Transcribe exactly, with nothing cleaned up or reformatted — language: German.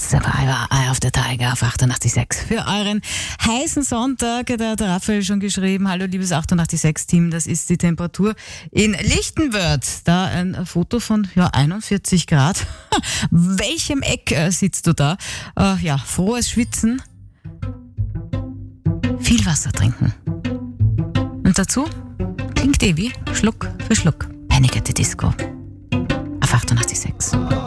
Survivor, Eye of the Tiger auf achtundachtzig Komma sechs. Für euren heißen Sonntag, da hat der Raphael schon geschrieben, hallo liebes achtundachtzig Komma sechs Team, das ist die Temperatur in Lichtenwörth. Da ein Foto von ja, einundvierzig Grad. Welchem Eck äh, sitzt du da? Äh, ja, frohes Schwitzen. Viel Wasser trinken. Und dazu klingt eh wie Schluck für Schluck. Panic at the Disco. Auf achtundachtzig Komma sechs.